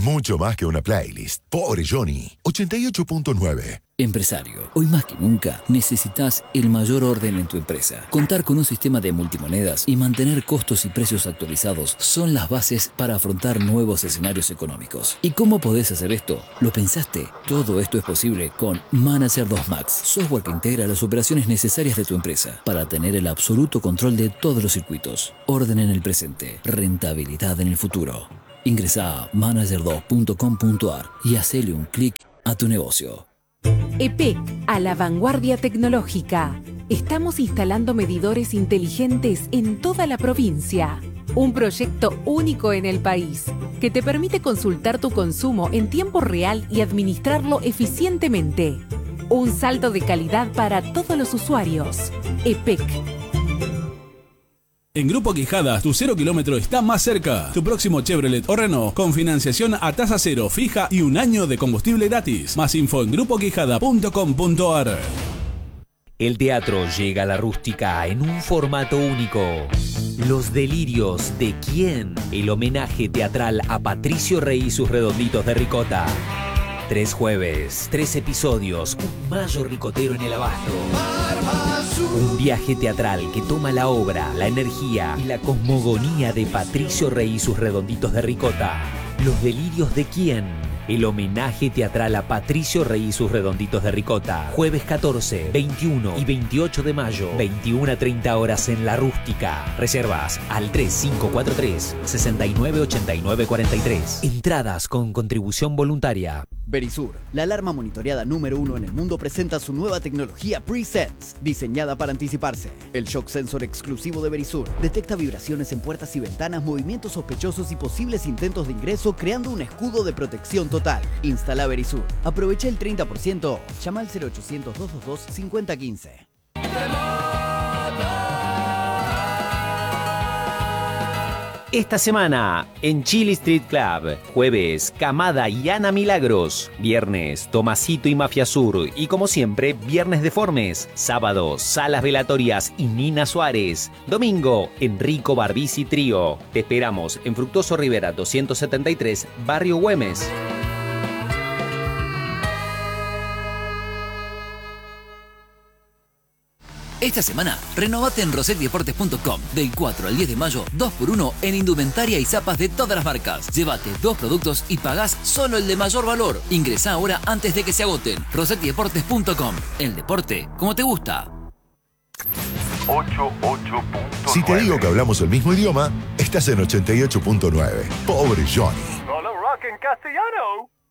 Mucho más que una playlist. Pobre Johnny. 88.9. Empresario, hoy más que nunca necesitas el mayor orden en tu empresa. Contar con un sistema de multimonedas y mantener costos y precios actualizados son las bases para afrontar nuevos escenarios económicos. ¿Y cómo podés hacer esto? ¿Lo pensaste? Todo esto es posible con Manager 2 Max, software que integra las operaciones necesarias de tu empresa para tener el absoluto control de todos los circuitos. Orden en el presente, rentabilidad en el futuro. Ingresa a manager2.com.ar y hacele un clic a tu negocio. EPEC, a la vanguardia tecnológica. Estamos instalando medidores inteligentes en toda la provincia. Un proyecto único en el país que te permite consultar tu consumo en tiempo real y administrarlo eficientemente. Un salto de calidad para todos los usuarios. EPEC. En Grupo Quijadas, tu 0 kilómetro está más cerca. Tu próximo Chevrolet o Renault con financiación a tasa cero fija y un año de combustible gratis. Más info en grupoquijada.com.ar. El teatro llega a la rústica en un formato único. Los delirios de quién. El homenaje teatral a Patricio Rey y sus redonditos de ricota. 3 jueves, 3 episodios, un mayo ricotero en el abasto. Un viaje teatral que toma la obra, la energía y la cosmogonía de Patricio Rey y sus redonditos de ricota. Los delirios de quién. El homenaje teatral a Patricio Rey y sus redonditos de ricota. Jueves 14, 21 y 28 de mayo, 21 a 30 horas en La Rústica. Reservas al 3543-698943. Entradas con contribución voluntaria. Verisur, la alarma monitoreada número 1 en el mundo, presenta su nueva tecnología Pre-Sense, diseñada para anticiparse. El shock sensor exclusivo de Verisur detecta vibraciones en puertas y ventanas, movimientos sospechosos y posibles intentos de ingreso, creando un escudo de protección total. Instala Verisur. Aprovecha el 30%. Llama al 0800-222-5015. Esta semana, en Chili Street Club, jueves, Camada y Ana Milagros, viernes, Tomasito y Mafia Sur, y como siempre, viernes Deformes, sábado, Salas Velatorias y Nina Suárez, domingo, Enrico Barbisi Trío. Te esperamos en Fructuoso Rivera 273, Barrio Güemes. Esta semana, renovate en rosetdeportes.com. Del 4 al 10 de mayo, 2x1 en indumentaria y zapas de todas las marcas. Llévate 2 productos y pagás solo el de mayor valor. Ingresá ahora antes de que se agoten. rosetdeportes.com. El deporte como te gusta. 88.9. Si te digo que hablamos el mismo idioma, estás en 88.9. Pobre Johnny. Solo rock en castellano.